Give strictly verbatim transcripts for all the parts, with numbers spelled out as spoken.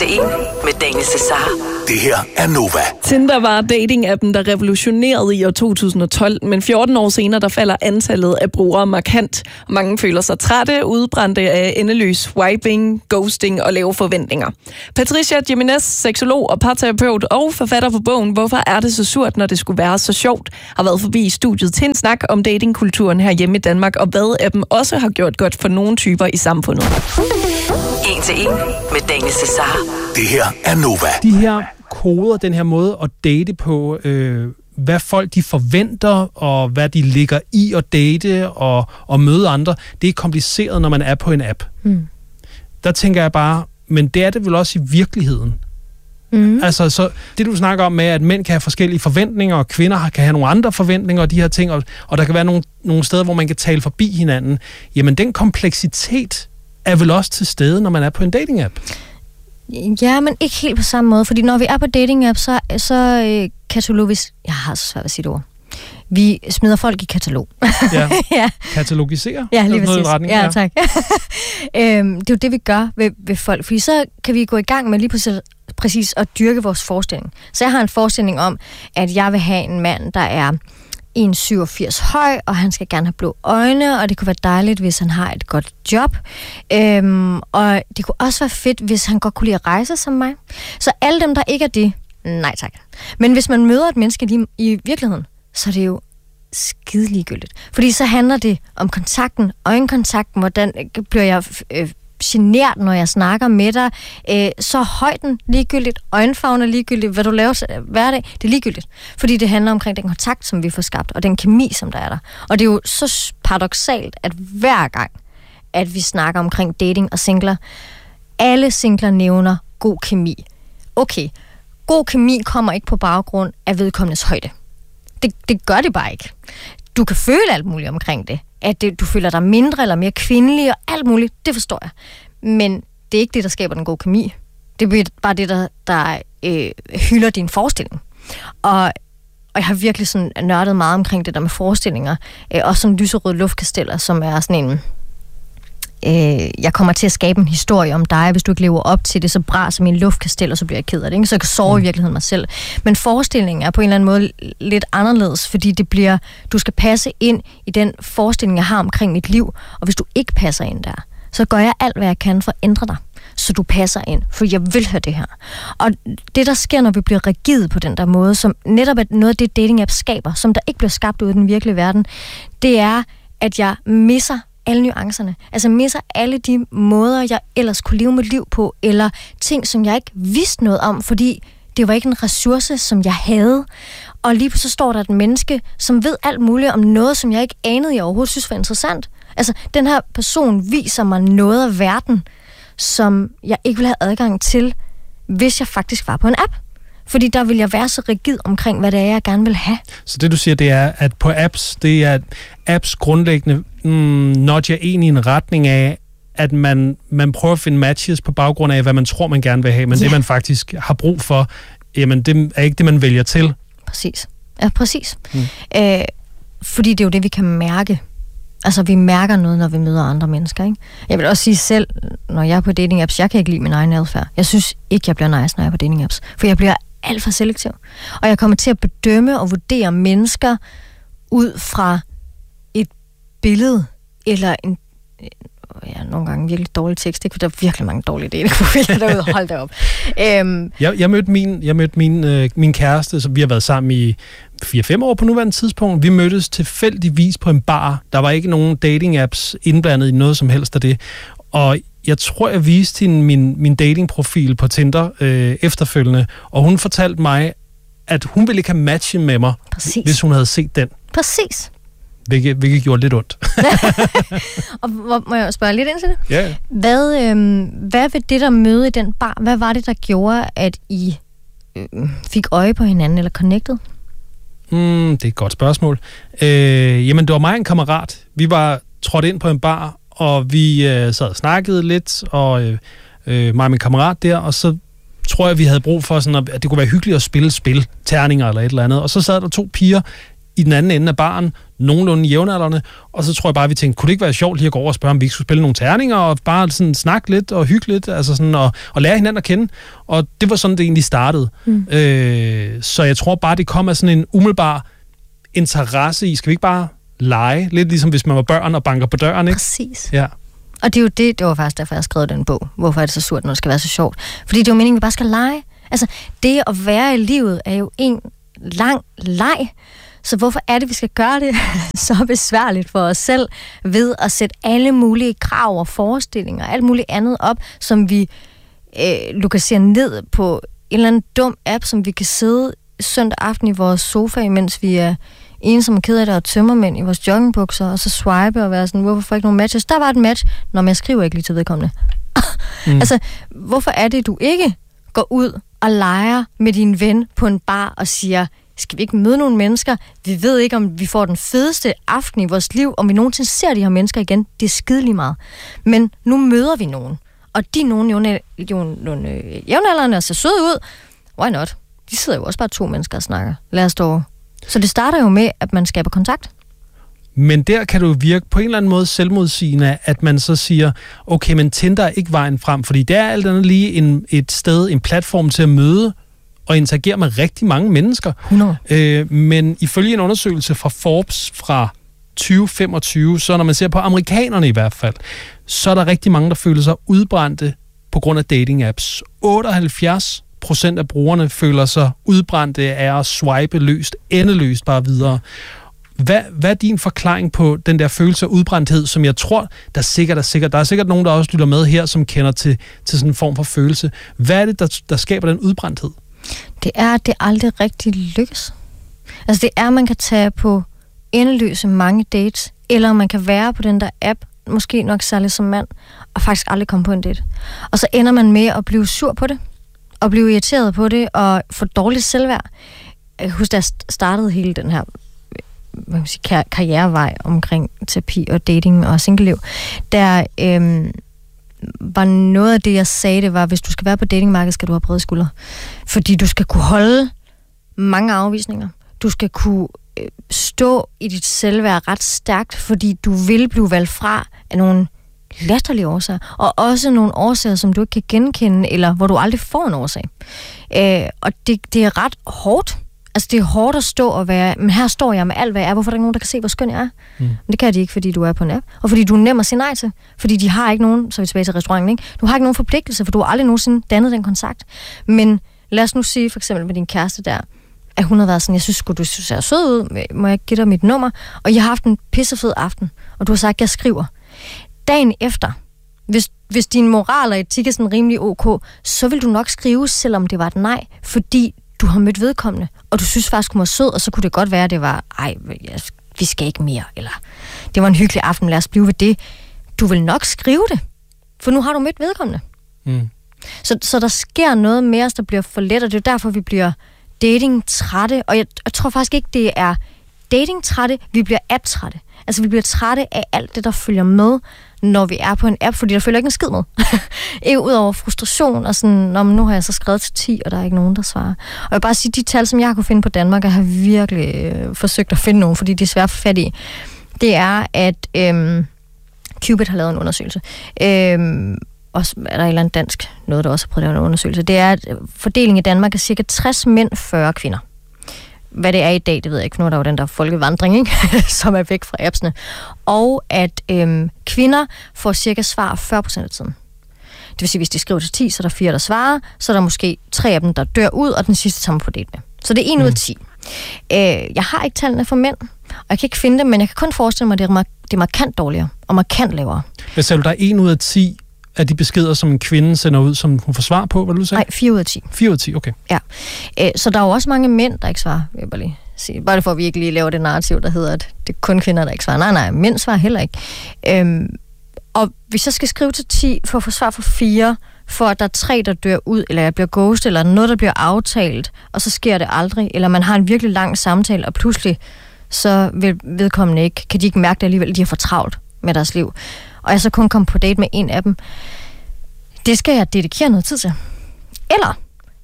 til en med Daniel Cesar. Det her er Nova. Tinder var dating-appen, der revolutionerede i år to tusind og tolv, men fjorten år senere, der falder antallet af brugere markant. Mange føler sig trætte, udbrændte af endeløs swiping, ghosting og lave forventninger. Patricia Jimenez, seksolog og parterapeut og forfatter på bogen Hvorfor er det så surt, når det skulle være så sjovt, har været forbi i studiet til en snak om datingkulturen her hjemme i Danmark, og hvad appen også har gjort godt for nogle typer i samfundet. En til en med Daniel Cesar. Det her er Nova. De her koder, den her måde at date på, øh, hvad folk de forventer, og hvad de ligger i at date og, og møde andre, det er kompliceret, når man er på en app. Mm. Der tænker jeg bare, men det er det vel også i virkeligheden. Mm. Altså, så det du snakker om med, at mænd kan have forskellige forventninger, og kvinder kan have nogle andre forventninger, og de her ting, og, og der kan være nogle, nogle steder, hvor man kan tale forbi hinanden. Jamen, den kompleksitet er vel også til stede, når man er på en dating-app? Ja, men ikke helt på samme måde, fordi når vi er på dating-app, så, så øh, katalogisk... Jeg har så svært at sige det ord. Vi smider folk i katalog. Ja. Ja. Katalogisere? Ja, lige præcis. Retning, ja, ja, tak. øhm, det er jo det, vi gør ved, ved folk, fordi så kan vi gå i gang med lige præcis, præcis at dyrke vores forestilling. Så jeg har en forestilling om, at jeg vil have en mand, der er en komma syvogfirs høj, og han skal gerne have blå øjne, og det kunne være dejligt, hvis han har et godt job. Øhm, og det kunne også være fedt, hvis han godt kunne lide at rejse som mig. Så alle dem, der ikke er det, nej tak. Men hvis man møder et menneske lige i virkeligheden, så er det jo skide ligegyldigt. Fordi så handler det om kontakten, øjenkontakten, hvordan bliver jeg øh, genert, når jeg snakker med dig. Øh, så højden ligegyldigt, øjenfarven er ligegyldigt, hvad du laver hver dag, det er ligegyldigt. Fordi det handler omkring den kontakt, som vi får skabt, og den kemi, som der er der. Og det er jo så paradoksalt, at hver gang, at vi snakker omkring dating og singler, alle singler nævner god kemi. Okay, god kemi kommer ikke på baggrund af vedkommendes højde. Det, det gør det bare ikke. Du kan føle alt muligt omkring det. At det, du føler dig mindre eller mere kvindelig og alt muligt, det forstår jeg. Men det er ikke det, der skaber den gode kemi. Det er bare det, der, der øh, hylder din forestilling. Og, og jeg har virkelig sådan nørdet meget omkring det der med forestillinger. Øh, også sådan lyserøde luftkasteller, som er sådan en... Øh, jeg kommer til at skabe en historie om dig. Hvis du ikke lever op til det, så braser min luftkastel, og så bliver jeg ked af det. Ikke? Så jeg kan sove mm. i virkeligheden mig selv. Men forestillingen er på en eller anden måde lidt anderledes, fordi det bliver, du skal passe ind i den forestilling, jeg har omkring mit liv. Og hvis du ikke passer ind der, så gør jeg alt, hvad jeg kan for at ændre dig, så du passer ind, for jeg vil høre det her. Og det, der sker, når vi bliver rigide på den der måde, som netop er noget af det, dating-app skaber, som der ikke bliver skabt ud i den virkelige verden, det er, at jeg misser alle nuancerne. Altså misser alle de måder, jeg ellers kunne leve mit liv på, eller ting, som jeg ikke vidste noget om, fordi det var ikke en ressource, som jeg havde. Og lige så står der et menneske, som ved alt muligt om noget, som jeg ikke anede, jeg overhovedet synes var interessant. Altså, den her person viser mig noget af verden, som jeg ikke ville have adgang til, hvis jeg faktisk var på en app. Fordi der vil jeg være så rigid omkring, hvad det er, jeg gerne vil have. Så det, du siger, det er, at på apps, det er apps grundlæggende, mm, nudger en i en retning af, at man, man prøver at finde matches på baggrund af, hvad man tror, man gerne vil have, men ja. Det, man faktisk har brug for, jamen, det er ikke det, man vælger til. Præcis. Ja, præcis. Mm. Øh, fordi det er jo det, vi kan mærke. Altså, vi mærker noget, når vi møder andre mennesker, ikke? Jeg vil også sige selv, når jeg er på dating-apps, jeg kan ikke lide min egen adfærd. Jeg synes ikke, jeg bliver nice, når jeg er på dating-apps. For jeg bliver alt for selektiv. Og jeg kommer til at bedømme og vurdere mennesker ud fra et billede, eller en, ja, nogle gange virkelig dårlig tekst, ikke? For der er virkelig mange dårlige datingprofiler derude. Hold da op. Øhm. Jeg, jeg mødte min, jeg mødte min, øh, min kæreste, så vi har været sammen i fire fem år på nuværende tidspunkt. Vi mødtes tilfældigvis på en bar. Der var ikke nogen dating-apps indblandet i noget som helst af det. Og jeg tror, jeg viste hende min, min datingprofil på Tinder øh, efterfølgende, og hun fortalte mig, at hun ville ikke have matchet med mig, Præcis. Hvis hun havde set den. Præcis. Hvilket, hvilket gjorde lidt ondt. Og hvor, må jeg spørge lidt ind til det? Ja. Yeah. Hvad, øh, hvad ved det der møde i den bar, hvad var det, der gjorde, at I øh, fik øje på hinanden, eller connected? Mm, det er et godt spørgsmål. Øh, jamen, det var mig og en kammerat. Vi var trådt ind på en bar, og vi øh, sad og snakkede lidt, og øh, øh, mig og min kammerat der, og så tror jeg, vi havde brug for sådan, at det kunne være hyggeligt at spille spil, terninger eller et eller andet. Og så sad der to piger i den anden ende af baren, nogenlunde jævnaldrende, og så tror jeg bare, vi tænkte, kunne det ikke være sjovt lige at gå over og spørge, om vi ikke skulle spille nogle terninger, og bare sådan snakke lidt og hygge lidt, altså sådan, og, og lære hinanden at kende. Og det var sådan, det egentlig startede. Mm. Øh, så jeg tror bare, det kom af sådan en umiddelbar interesse i, skal vi ikke bare lege? Lidt ligesom hvis man var børn og banker på døren, ikke? Præcis. Ja. Og det er jo det, det var faktisk derfor, jeg skrev den bog. Hvorfor er det så surt, når det skal være så sjovt? Fordi det er jo meningen, at vi bare skal lege. Altså, det at være i livet er jo en lang leg. Så hvorfor er det, vi skal gøre det så besværligt for os selv ved at sætte alle mulige krav og forestillinger og alt muligt andet op, som vi øh, lokaliserer ned på en eller anden dum app, som vi kan sidde søndag aften i vores sofa, mens vi er ensomme keder og tømmermænd i vores joggingbukser, og så swipe og være sådan, hvorfor får ikke nogen matches? Der var et match, når jeg skriver ikke lige til vedkommende. Mm. Altså, hvorfor er det, du ikke går ud og leger med din ven på en bar og siger, skal vi ikke møde nogle mennesker? Vi ved ikke, om vi får den fedeste aften i vores liv, om vi nogensinde ser de her mennesker igen. Det er skidelig meget. Men nu møder vi nogen. Og de er nogen nogle jævnaldrende og ser søde ud. Why not? De sidder jo også bare to mennesker og snakker. Lad os dog. Så det starter jo med, at man skaber kontakt. Men der kan det jo virke på en eller anden måde selvmodsigende, at man så siger, okay, men Tinder er ikke vejen frem, fordi det er alt andet lige en, et sted, en platform til at møde og interagere med rigtig mange mennesker. hundrede Øh, men ifølge en undersøgelse fra Forbes fra tyve femogtyve, så når man ser på amerikanerne i hvert fald, så er der rigtig mange, der føler sig udbrændte på grund af dating-apps. otteoghalvfjerds procent af brugerne føler sig udbrændte af at swipe løst, endeløst bare videre. Hvad, hvad er din forklaring på den der følelse af udbrændthed, som jeg tror, der er sikkert er sikkert. Der er sikkert nogen, der også lytter med her, som kender til, til sådan en form for følelse. Hvad er det, der, der skaber den udbrændthed? Det er, at det aldrig rigtig lykkes. Altså det er, at man kan tage på endeløse mange dates, eller man kan være på den der app, måske nok særligt som mand, og faktisk aldrig komme på en date. Og så ender man med at blive sur på det, og blive irriteret på det, og få dårligt selvværd. Jeg husker, da jeg startede hele den her hvad man sige, kar- karrierevej omkring terapi og dating og singleliv, der øhm, var noget af det, jeg sagde, det var, hvis du skal være på datingmarkedet, skal du have brede skuldre. Fordi du skal kunne holde mange afvisninger. Du skal kunne øh, stå i dit selvværd ret stærkt, fordi du vil blive valgt fra af nogle latterlige årsager, og også nogle årsager, som du ikke kan genkende, eller hvor du aldrig får en årsag. Øh, og det, det er ret hårdt. Altså, det er hårdt at stå og være, men her står jeg med alt, hvad jeg er. Hvorfor er der ikke nogen, der kan se, hvor skøn jeg er? Mm. Men det kan de ikke, fordi du er på en app. Og fordi du er nem at sige nej til. Fordi de har ikke nogen, så er vi tilbage til restauranten, ikke? Du har ikke nogen forpligtelse, for du har aldrig nogensinde dannet den kontakt. Men lad os nu sige, for eksempel med din kæreste der, at hun har været sådan, jeg synes sgu, du ser sød ud, må jeg give dig mit nummer? Og jeg har haft en pissefed aften, og du har sagt, at jeg skriver. Dagen efter, hvis, hvis din moral og etik er sådan rimelig ok, så vil du nok skrive, selvom det var et nej, fordi du har mødt vedkommende, og du synes faktisk, hun var sød, og så kunne det godt være, at det var, ej, vi skal ikke mere, eller det var en hyggelig aften, lad os blive ved det. Du vil nok skrive det, for nu har du mødt vedkommende. Mm. Så, så der sker noget med os, der bliver for let, og det er derfor, vi bliver dating-trætte, og jeg, jeg tror faktisk ikke, det er dating-trætte, vi bliver app-trætte. Altså, vi bliver trætte af alt det, der følger med, når vi er på en app, fordi der følger ikke en skid med. Ikke ud over frustration, og sådan, nu har jeg så skrevet til ti, og der er ikke nogen, der svarer. Og jeg vil bare sige, de tal, som jeg har kunne finde på Danmark, og har virkelig øh, forsøgt at finde nogen, fordi de er svært fat i, det er, at øhm, Cupid har lavet en undersøgelse. Øhm, og er der et eller andet dansk, noget der også har prøvet at lave en undersøgelse, det er, at fordelingen i Danmark er cirka tres mænd, fyrre kvinder. Hvad det er i dag, det ved jeg ikke, for nu er der jo den der folkevandring, ikke? Som er væk fra appsene. Og at øhm, kvinder får cirka svar fyrre procent af tiden. Det vil sige, hvis de skriver til ti, så er der fire, der svarer, så er der måske tre af dem, der dør ud, og den sidste tager man på date med. Så det er en mm. ud af ti. Øh, jeg har ikke tallene for mænd, og jeg kan ikke finde dem, men jeg kan kun forestille mig, at det er, mark- det er markant dårligere og markant lavere. Hvad sagde du, der er en ud af ti af de beskeder, som en kvinde sender ud, som hun får svar på, hvad du sagde? Nej, fire ud af ti. fire ud af ti, okay. Ja. Øh, så der er jo også mange mænd, der ikke svarer, vil jeg bare lige sige. Bare det for, at vi ikke lige laver det narrativ, der hedder, at det er kun kvinder, der ikke svarer. Nej, nej, mænd svarer heller ikke. Øhm, og hvis jeg skal skrive til ti for at få svar for fire, for at der er tre, der dør ud, eller jeg bliver ghostet, eller noget, der bliver aftalt, og så sker det aldrig, eller man har en virkelig lang samtale, og pludselig så vil vedkommende ikke, kan de ikke mærke det alligevel, de har for travlt med deres liv. Og jeg så kun kommer på date med en af dem. Det skal jeg dedikere noget tid til. Eller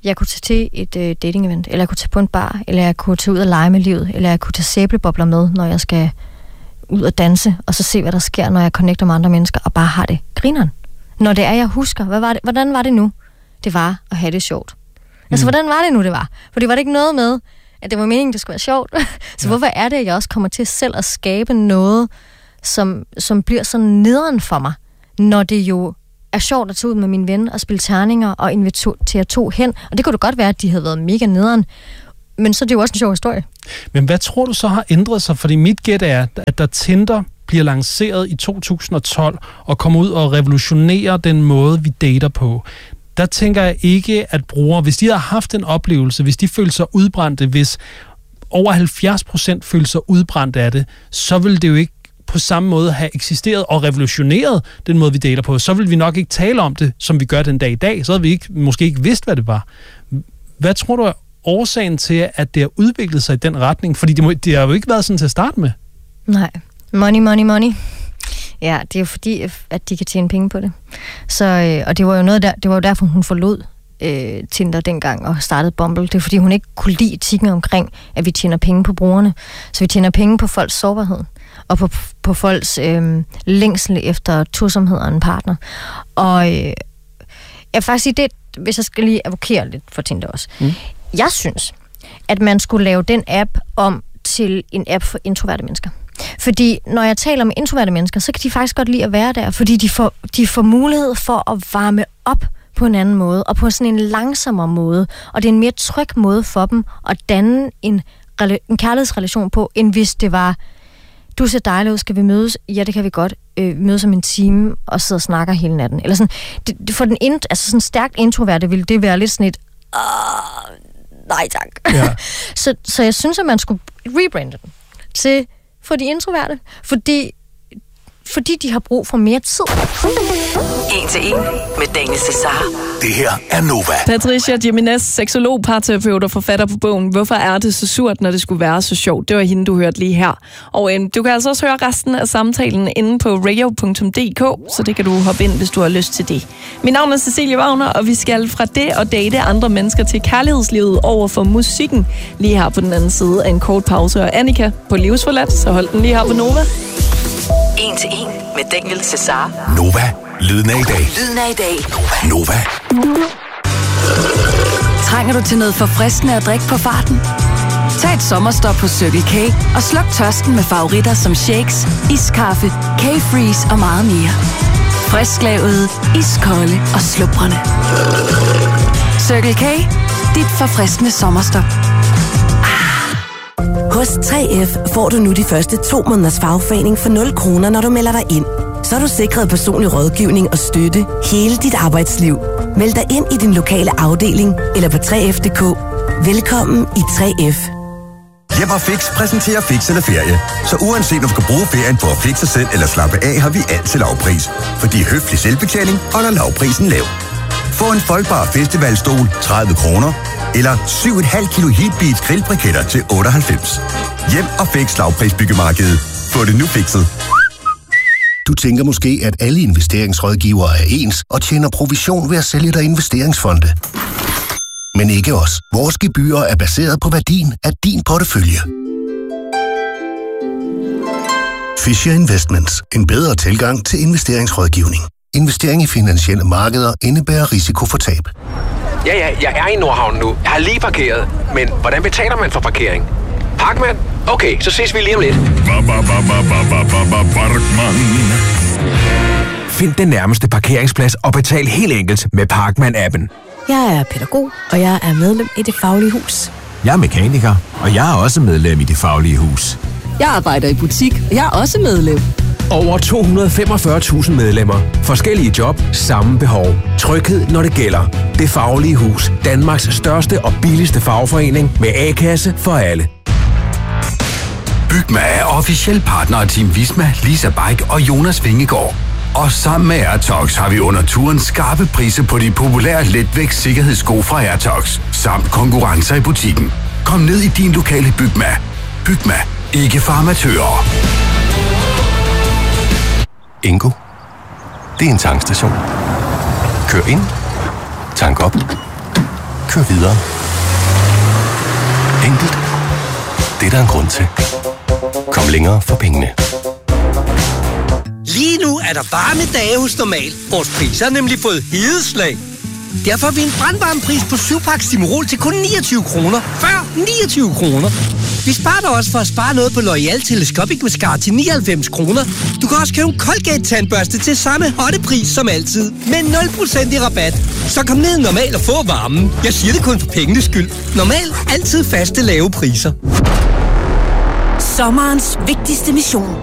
jeg kunne tage til et øh, dating-event, eller jeg kunne tage på en bar, eller jeg kunne tage ud og lege med livet, eller jeg kunne tage sæblebobler med, når jeg skal ud og danse, og så se, hvad der sker, når jeg connecter med andre mennesker, og bare har det grineren. Når det er, jeg husker, hvad var det, hvordan var det nu? Det var at have det sjovt. Mm. Altså, hvordan var det nu, det var? For det var det ikke noget med, at det var meningen, det skulle være sjovt. Så ja. Hvorfor er det, at jeg også kommer til selv at skabe noget, som, som bliver sådan nederen for mig, når det jo er sjovt at tage ud med min ven og spille terninger og invitere to hen. Og det kunne da godt være, at de havde været mega nederen. Men så er det jo også en sjov historie. Men hvad tror du så har ændret sig? Fordi mit gæt er, at da Tinder bliver lanceret i to tusind og tolv og kommer ud og revolutionerer den måde, vi dater på, der tænker jeg ikke, at brugere, hvis de har haft en oplevelse, hvis de føler sig udbrændte, hvis over halvfjerds procent føler sig udbrændte af det, så vil det jo ikke på samme måde have eksisteret og revolutioneret den måde, vi dater på. Så vil vi nok ikke tale om det, som vi gør den dag i dag. Så havde vi ikke, måske ikke vidst, hvad det var. Hvad tror du er årsagen til, at det har udviklet sig i den retning? Fordi det, må, det har jo ikke været sådan til at starte med. Nej. Money, money, money. Ja, det er jo fordi, at de kan tjene penge på det. Så, øh, og det var jo noget der, det var jo derfor, hun forlod øh, Tinder dengang og startede Bumble. Det er fordi, hun ikke kunne lide etikken omkring, at vi tjener penge på brugerne. Så vi tjener penge på folks sårbarhed og på, på folks øh, længsel efter tosomhed og en partner. Og øh, jeg vil faktisk sige, det, hvis jeg skal lige advokere lidt for Tinder også. Mm. Jeg synes, at man skulle lave den app om til en app for introverte mennesker. Fordi når jeg taler med introverte mennesker, så kan de faktisk godt lide at være der, fordi de får, de får mulighed for at varme op på en anden måde, og på sådan en langsommere måde, og det er en mere tryg måde for dem at danne en, en kærlighedsrelation på, end hvis det var, du ser dejlig ud, skal vi mødes? Ja, det kan vi godt. Øh, mødes om en time, og sidde og snakker hele natten. Eller sådan, det, for den int, altså sådan stærkt introverte, ville det være lidt sådan et, nej tak. Ja. så, så jeg synes, at man skulle rebrande den til for de introverte, fordi, fordi de har brug for mere tid. En til en med Daniel Cesar. Det her er Nova. Patricia Jimenez, seksolog, parterapeut og forfatter på bogen Hvorfor er det så surt, når det skulle være så sjovt? Det var hende, du hørte lige her. Og øh, du kan altså også høre resten af samtalen inde på radio punktum d k, så det kan du hoppe ind, hvis du har lyst til det. Mit navn er Cecilie Wagner, og vi skal fra det at date andre mennesker til kærlighedslivet over for musikken. Lige her på den anden side af en kort pause. Og Annika på Livsforladt, så hold den lige her på Nova. En til en med Daniel Cesar. Nova. Lyden af i dag. Lyden af i dag. Nova. Trænger du til noget forfriskende at drikke på farten? Tag et sommerstop på Circle K og sluk tørsten med favoritter som shakes, iskaffe, K-Freeze og meget mere. Frisklavet, iskolde og slubrende. Circle K, dit forfriskende sommerstop. Hos tre F får du nu de første to måneders fagforening for nul kroner, når du melder dig ind. Så er du sikret personlig rådgivning og støtte hele dit arbejdsliv. Meld dig ind i din lokale afdeling eller på tre f punktum d k. Velkommen i tre F. Hjem og Fix præsenterer Fix eller Ferie. Så uanset om du skal bruge ferien på at fikse sig selv eller slappe af, har vi altid lavpris. Fordi høflig selvbetjening holder lavprisen lav. Få en foldbar festivalstol tredive kroner, eller syv komma fem kilo Heatbeats grillbriketter til otteoghalvfems. Hjem og Fix lavprisbyggemarkedet. Få det nu fikset. Du tænker måske, at alle investeringsrådgivere er ens og tjener provision ved at sælge dig investeringsfonde. Men ikke os. Vores gebyrer er baseret på værdien af din portefølje. Fisher Investments. En bedre tilgang til investeringsrådgivning. Investering i finansielle markeder indebærer risiko for tab. Ja, ja, jeg er i Nordhavn nu. Jeg har lige parkeret. Men hvordan betaler man for parkering? Parkmand? Okay, så ses vi lige om lidt. Find den nærmeste parkeringsplads og betal helt enkelt med Parkman-appen. Jeg er pædagog, og jeg er medlem i Det Faglige Hus. Jeg er mekaniker, og jeg er også medlem i Det Faglige Hus. Jeg arbejder i butik, og jeg er også medlem. Over to hundrede og femogfyrre tusind medlemmer. Forskellige job, samme behov. Tryghed, når det gælder. Det Faglige Hus. Danmarks største og billigste fagforening med A-kasse for alle. Bygma er officiel partner af Team Visma, Lisa Bike og Jonas Vingegaard. Og sammen med Airtox har vi under turen skarpe priser på de populære letvægts sikkerhedssko fra Airtox, samt konkurrencer i butikken. Kom ned i din lokale Bygma. Bygma. Ikke for amatører. Ingo. Det er en tankstation. Kør ind. Tank op. køre videre. Enkelt. Det er der en grund til. Kom længere for pengene. Lige nu er der varme dage hos Normal. Vores priser har nemlig fået hedeslag. Derfor har vi en brandvarmepris på syv pakke Stimorol til kun niogtyve kroner. Før niogtyve kroner. Vi sparer dig også for at spare noget på L'Oreal Telescopic Mascara til nioghalvfems kroner. Du kan også købe en Colgate-tandbørste til samme hotte pris som altid. Med nul procent i rabat. Så kom ned Normal og få varmen. Jeg siger det kun for pengenes skyld. Normal. Altid faste lave priser. Sommerens vigtigste mission